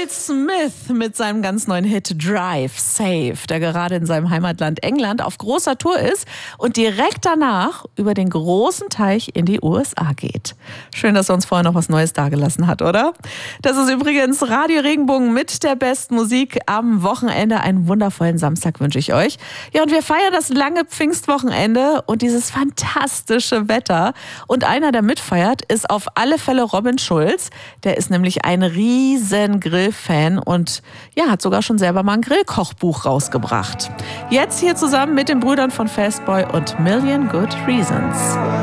Wade Smith mit seinem ganz neuen Hit Drive Safe, der gerade in seinem Heimatland England auf großer Tour ist und direkt danach über den großen Teich in die USA geht. Schön, dass er uns vorher noch was Neues dagelassen hat, oder? Das ist übrigens Radio Regenbogen mit der besten Musik am Wochenende. Einen wundervollen Samstag wünsche ich euch. Ja, und wir feiern das lange Pfingstwochenende und dieses fantastische Wetter. Und einer, der mitfeiert, ist auf alle Fälle Robin Schulz. Der ist nämlich ein riesen Grillfan und ja, hat sogar schon selber mal ein Grillkochbuch rausgebracht. Jetzt hier zusammen mit den Brüdern von Fastboy und Million Good Reasons.